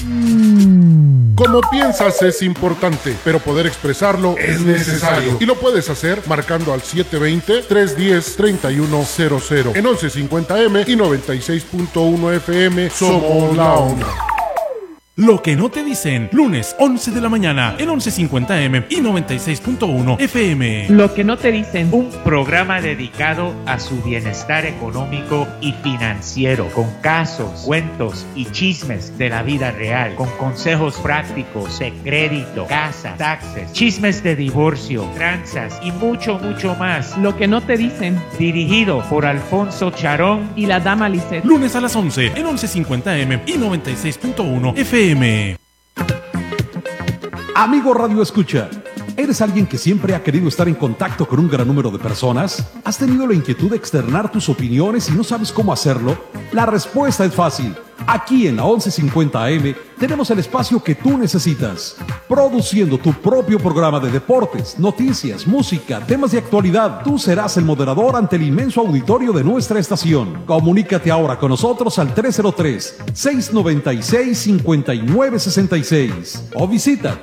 Como piensas es importante, pero poder expresarlo es necesario. Y lo puedes hacer marcando al 720-310-3100 en 1150M y 96.1 FM. Somos la onda. Lo que no te dicen, lunes 11 de la mañana en 1150M y 96.1 FM. Lo que no te dicen, un programa dedicado a su bienestar económico y financiero, con casos, cuentos y chismes de la vida real, con consejos prácticos de crédito, casa, taxes, chismes de divorcio, tranzas y mucho, mucho más. Lo que no te dicen, dirigido por Alfonso Charón y la dama Lisette. Lunes a las 11 en 1150M y 96.1 FM. Amigo Radio Escucha, ¿eres alguien que siempre ha querido estar en contacto con un gran número de personas? ¿Has tenido la inquietud de externar tus opiniones y no sabes cómo hacerlo? La respuesta es fácil. Aquí en la 1150 AM tenemos el espacio que tú necesitas, produciendo tu propio programa de deportes, noticias, música, temas de actualidad. Tú serás el moderador ante el inmenso auditorio de nuestra estación. Comunícate ahora con nosotros al 303-696-5966 o visita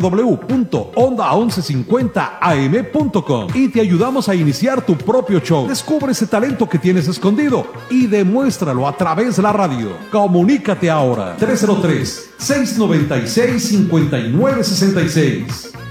www.onda1150am.com y te ayudamos a iniciar tu propio show. Descubre ese talento que tienes escondido y demuéstralo a través de la radio. Comunícate ahora, 303-696-5966.